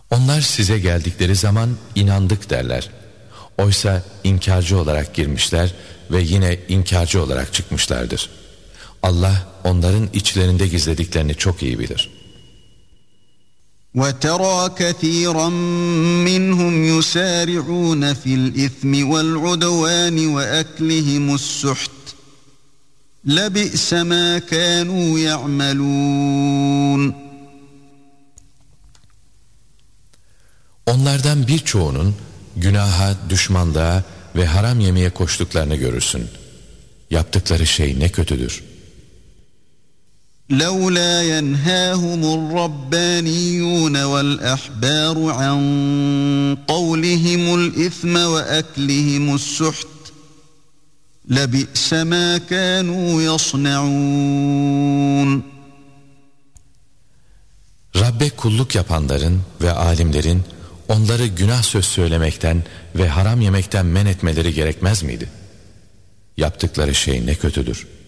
Onlar size geldikleri zaman inandık derler. Oysa inkarcı olarak girmişler ve yine inkarcı olarak çıkmışlardır. Allah onların içlerinde gizlediklerini çok iyi bilir. وَتَرَى كَثِيرًا مِّنْهُمْ يُسَارِعُونَ فِي الْإِثْمِ وَالْعُدْوَانِ وَأَكْلِهِمُ السُّحْتَ لَبِئْسَ مَا كَانُوا يَعْمَلُونَ. Onlardan birçoğunun günaha, düşmanlığa ve haram yemeye koştuklarını görürsün. Yaptıkları şey ne kötüdür. لَوْلَا يَنْهَاهُمُ الرَّبَّانِيُّونَ وَالْأَحْبَارُ عَنْ قَوْلِهِمُ الْإِثْمَ وَأَكْلِهِمُ السُّحْتَ لَبِئْسَ مَا كَانُوا يَصْنَعُونَ. Rabbe kulluk yapanların ve alimlerin onları günah söz söylemekten ve haram yemekten men etmeleri gerekmez miydi? Yaptıkları şey ne kötüdür.